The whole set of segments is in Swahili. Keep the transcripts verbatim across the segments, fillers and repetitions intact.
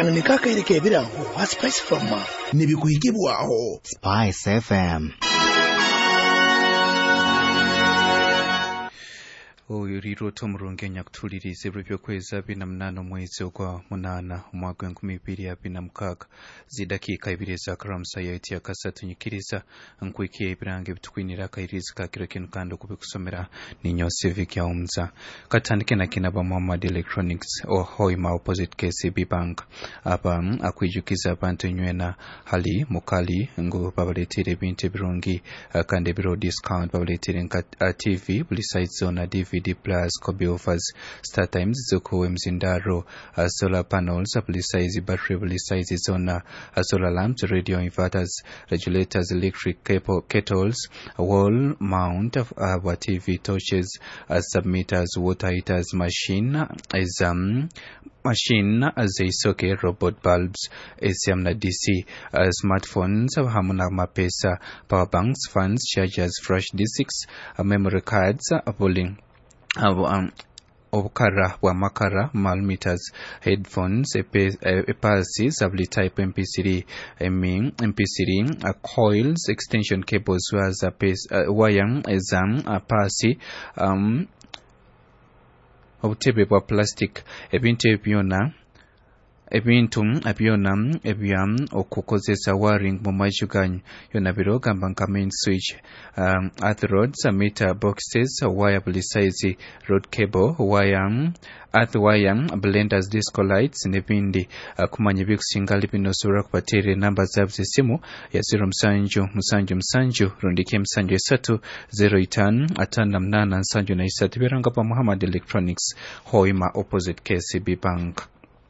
akanani kakaerekeberaho wa Spice F M nibikuhigibwaho Spice F M. Uyuriro tomurunge nyakutulirize byo kweza bina mnano mwezi kwa munana umwaka wa nkumi ibiri ya bina mukaka zidakika ibiri za karamsa yaiti ya kasatu nyikiriza nkwikiye ibirange bitukwinira kairizi ka kiro kintu kandi kubikusomera ninyo civic ya umza katandike na kinaba Muhammad Electronics o Hoima opposite K C B Bank aba akwijukiza abantu nywena hali mukali ngo babaletire bintu birungi kandi biro discount babaletire nka T V buli site zone D V D plus Kobe offers Star Times zoko mzindaro uh, solar panels buli size battery buli size zona uh, solar lamps radio inverters regulators electric cable kettles wall mount of uh, T V torches uh, submitters water heaters machine as um machine as a socket robot bulbs esiamna D C uh, smartphones hamuna mapesa power banks fans chargers flash disks uh, memory cards uh, bowling abo um obukara bwa makara millimeters headphones epasi abli type M P three eming M P three uh, coils extension cables was a uh, wire exam apasi um obutebe bwa plastic ebintu ebyona ebintu abyona ebyam okukozesa wiring mu majuganyo yona biroga mbanka main switch um earth rods meter boxes wire size rod cable wire earth wire blenders disco lights nebindi uh, kumanya bikusingali bino sura kupatere number zabze simu ya zero msanju msanju msanju rundike msanju esatu zero itanu atana mnana msanju na isatu biranga pa Muhammad Electronics Hoima opposite K C B Bank.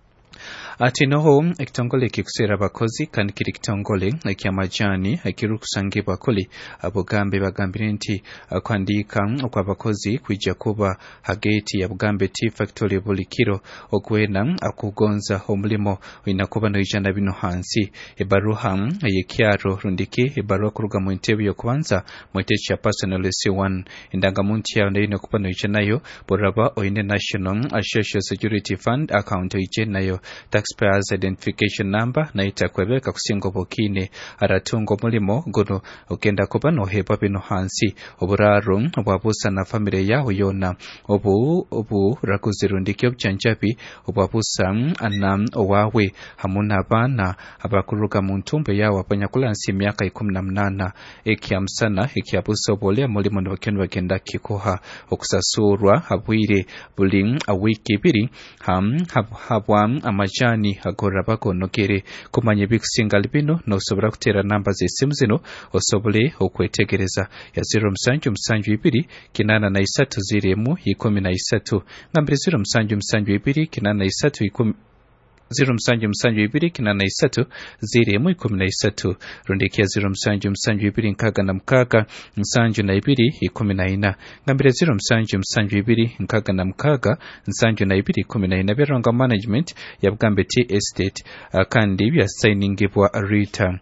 Ati noho ekitongole kikusera bakozi kandi kiri kitongole ekyamajani ekiru kusangibwa kuli abogambe bagambire nti kwandika okwabakozi kwijja kuba hageti ya bugambe T factory bulikiro okwena akugonza omulimo inakuba no ijana bino hansi ebaruha yekyaro rundiki ebaruha kuruga mu ntebe yo kubanza mu techa personal C one indangamuntu ya ndino kuba no ijana yo boraba oine national social security fund account ijana yo taxpayers identification number na itakwebeka kusingo bokine aratungo mulimo gono ogenda kuba no heba bino hansi oburaro obwabusa na family yaho yona obu obu rakuzirundike obyanjabi obwabusa anam owawe hamuna abana abakuruga mu ntumbe yawo abanyakulansi emyaka ikumi na munana ekyamsana ekyabusa obole mulimo n'abakene bagenda kikoha okusasurwa abwire buli awiki ibiri ham habwa amajani agora bakonokere kumanye bikusingali bino no sobora kutera namba z'esimu zino osobole okwetegereza ya zero msanju msanju ibiri kinana na isatu ziremu ikumi na isatu ngambire zero msanju msanju ibiri kinana na isatu ikumi zero msanju msanju ibiri kinana isatu ziremu ikumi na isatu rundikia zero msanju msanju ibiri nkaga na mkaga msanju na ibiri ikumi na ina ngambire zero msanju msanju ibiri nkaga na mkaga msanju na ibiri ikumi na ina bironga management ya bugambe T estate uh, kandi bya signing bwa Rita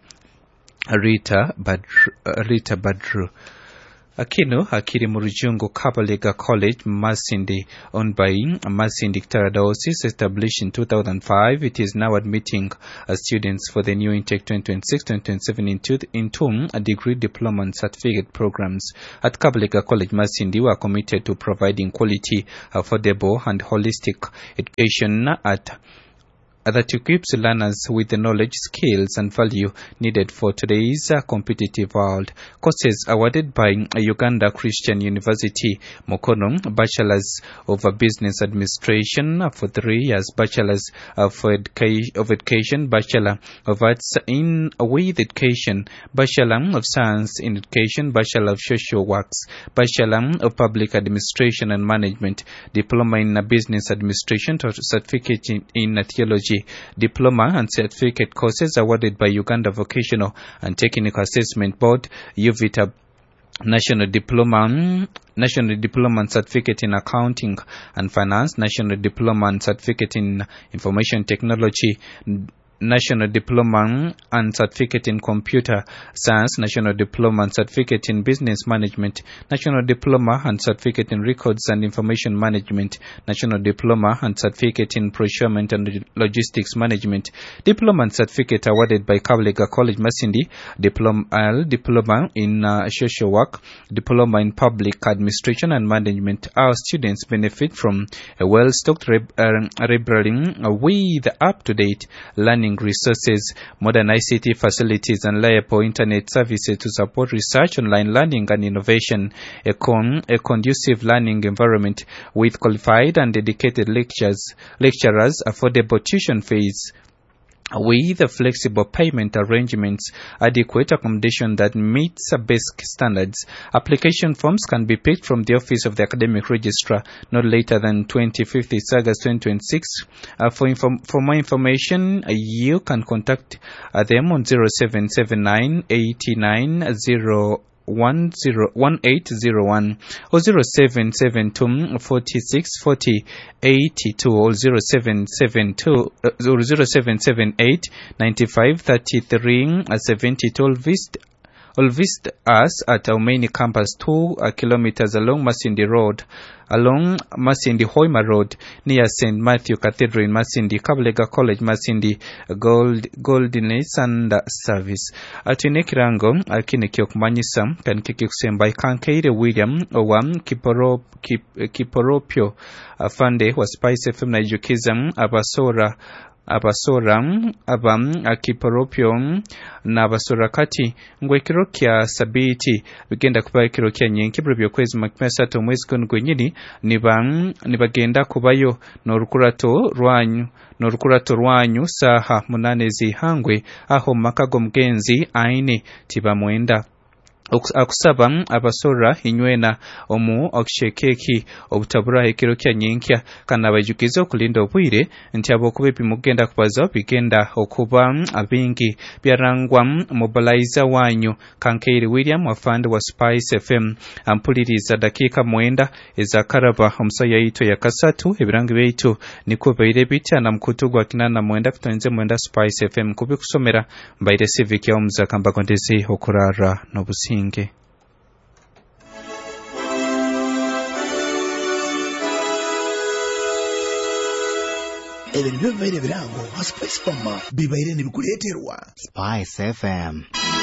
Rita Badru Rita Badru Akino akiri mu Rujungu Kabalega College Masindi owned by Masindi Diocese established in two thousand five. It is now admitting uh, students for the new intake twenty twenty-six twenty twenty-seven into into a degree diploma and certificate programs. At Kabalega College Masindi we are committed to providing quality, affordable and holistic education at that equips learners with the knowledge, skills and value needed for today's uh, competitive world. Courses awarded by uh, Uganda Christian University, Mukono, Bachelors of uh, Business Administration uh, for three years, Bachelors of, educa- of Education, Bachelor of Arts in uh, with Education, Bachelor of Science in Education, Bachelor of Social Works, Bachelor of Public Administration and Management, Diploma in uh, Business Administration, Certificate in, in uh, Theology, Diploma and certificate courses awarded by Uganda Vocational and Technical Assessment Board, UVITA National Diploma, National Diploma and Certificate in Accounting and Finance, National Diploma and Certificate in Information Technology, National Diploma and Certificate in Computer Science, National Diploma and Certificate in Business Management, National Diploma and Certificate in Records and Information Management, National Diploma and Certificate in Procurement and Logistics Management, Diploma and Certificate awarded by Kabalega College Masindi, Diploma, uh, Diploma in uh, Social Work, Diploma in Public Administration and Management. Our students benefit from a well-stocked rib- uh, library with up-to-date learning resources, modern I C T facilities, and reliable internet services to support research, online learning, and innovation. A, con- a conducive learning environment with qualified and dedicated lectures, lecturers, affordable tuition fees, with flexible payment arrangements, adequate accommodation that meets basic standards. Application forms can be picked from the Office of the Academic Registrar not later than twenty-fifth August twenty twenty-six. Uh, for, inform- for more information, uh, you can contact uh, them on zero seven seven nine eight nine zero one zero one eight zero one or zero seven seven two forty-six forty eighty-two or zero seven seven two uh, or zero seven seven eight ninety-five thirty-three seventy-two. Or visit or visit us at our main campus, two uh, kilometers along Masindi Road, along Masindi Hoima Road, near Saint Matthew Cathedral in Masindi, Kabalega College Masindi, Gold Goldness and uh, Service. Atine Kirango, Akine Kyokumanyisa, Kankiki Kusembai Kankeire William, Owam, Kiporo, Kip, Kiporopio, Afande, was Spice F M Education, Abasora, Abasora, Abam, Akiporopio, na Abasora Kati, Ngwekiro kya Sabiti, bigenda kuba ekiro kya nyenki byo kwezi makumyasatu mwezi gwenyini niba nibagenda kubayo n'orukurato rwanyu n'orukurato rwanyu saha munane zihangwe aho makago mgenzi aine tiba mwenda akusaba abasora inywena omu okishekeki obutabura ekiro kya nyenkya kana abajukiza okulinda obwire nti abokuba bimugenda kubaza bigenda okuba abingi byarangwa mobilizer wanyu Kankeire William wafande wa Spice F M ampuliriza dakika mwenda eza karaba omusaya yito ya kasatu ebirangi beitu niko baire bitya na mkutugwa kinana mwenda kutonze mwenda Spice F M kubi kusomera mbaire civic ya omuza kamba kondezi okurara nobusi Nge. Ebintu bibaire birango Spice Farm bibaire nibikuleterwa Spice F M.